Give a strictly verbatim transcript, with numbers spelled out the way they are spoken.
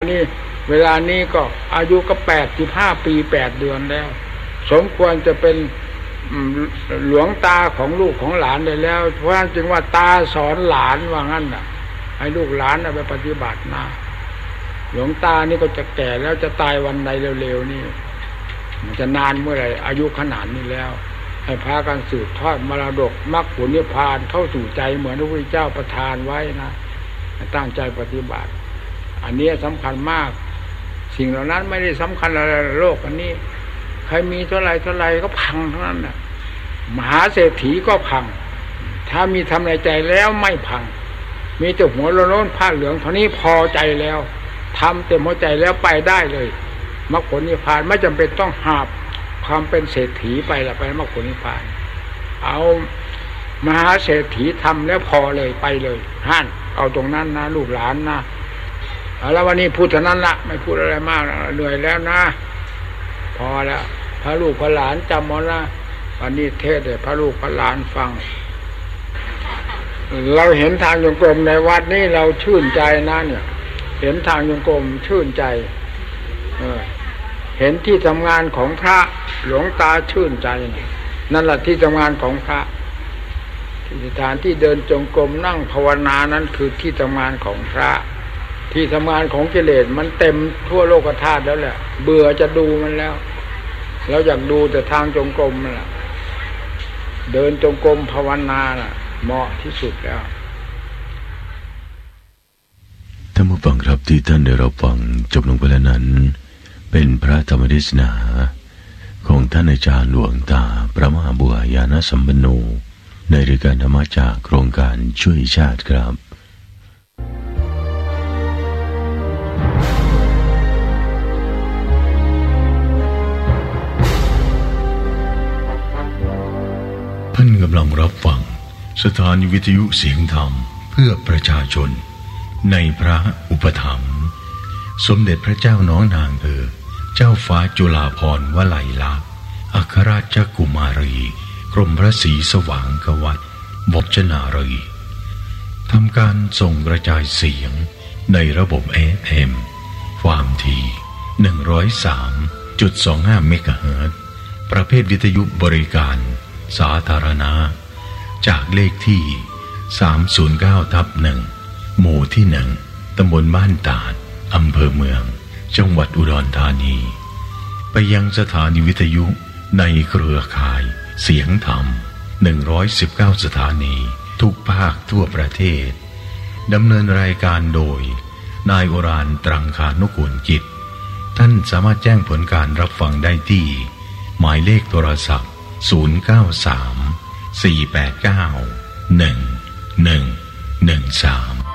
นี่เวลานี้ก็อายุก็แปดสิบห้าปีแปดเดือนแล้วสมควรจะเป็นหลวงตาของลูกของหลานได้แล้วเพราะฉะนั้นจึงว่าตาสอนหลานว่างั้นน่ะให้ลูกหลานไปปฏิบัตินะหลวงตานี่ก็จะแก่แล้วจะตายวันใดเร็วๆนี่มันจะนานเมื่อไหร่อายุขนาดนี้แล้วให้พากันสืบทอดมรดกมรรคผลนิพพานเข้าสู่ใจเหมือนพระพุทธเจ้าประทานไว้นะตั้งใจปฏิบัติอันนี้สำคัญมากสิ่งเหล่านั้นไม่ได้สำคัญอะไรโลกอันนี้ใครมีเท่าไรเท่าไรก็พังทั้งนั้นนะมหาเศรษฐีก็พังถ้ามีทำในใจแล้วไม่พังมีแต่หัวโล้นผ้าเหลืองเท่านี้พอใจแล้วทำเต็มหัวใจแล้วไปได้เลยมรรคผลนิพพานไม่จำเป็นต้องหาบความเป็นเศรษฐีไปละไปมรรคผลนิพพานเอามหาเศรษฐีทำแล้วพอเลยไปเลยห้านเอาตรงนั้นนะลูกหลานนะแล้ววันนี้พูดเท่านั้นละไม่พูดอะไรมากเหนื่อยแล้วนะพอแล้วพระลูกพระหลานจำหมดนะวันนี้เทศน์ให้พระลูกพระหลานฟังเราเห็นทางจงกรมในวัดนี้เราชื่นใจนะเนี่ยเห็นทางจงกรมชื่นใจเออเห็นที่ทำงานของพระหลวงตาชื่นใจนั่นแหละที่ทำงานของพระที่สถานที่เดินจงกรมนั่งภาวนานั้นคือที่ทำงานของพระที่ทำงานของกิเลสมันเต็มทั่วโลกธาตุแล้วแหละเบื่อจะดูมันแล้วเราอยากดูแต่ทางจงกรมนั่นแหละเดินจงกรมภาวนาน่ะเหมาะที่สุดแล้วท่านผู้ฟังครับที่ท่านได้รับฟังจบลงไปแล้วนั้นเป็นพระธรรมเทศนาของท่านอาจารย์หลวงตาพระมหาบัวยานสัมปันโนในรายการธรรมะจากโครงการช่วยชาติครับท่านกำลังรับฟังสถานีวิทยุเสียงธรรมเพื่อประชาชนในพระอุปถัมภ์สมเด็จพระเจ้าน้องนางเธอเจ้าฟ้าจุฬาภรณ์วลัยลักษณ์อัครราชกุมารีกรมพระศรีสว่างกวัตรวจนารีทำการส่งกระจายเสียงในระบบ เอ เอ็ม ความถี่ หนึ่งร้อยสามจุดสองห้า เมกะเฮิรตซ์ประเภทวิทยุบริการสาธารณะจากเลขที่ สามศูนย์เก้าทับหนึ่ง หมู่ที่หนึ่งตำบลบ้านตาดอำเภอเมืองจังหวัดอุดรธานีไปยังสถานีวิทยุในเครือข่ายเสียงธรรมหนึ่งร้อยสิบเก้าสถานีทุกภาคทั่วประเทศดำเนินรายการโดยนายโอรานตรังคานุกูลจิตท่านสามารถแจ้งผลการรับฟังได้ที่หมายเลขโทรศัพท์ศูนย์ เก้า สาม สี่ แปด เก้า หนึ่ง หนึ่ง หนึ่ง สาม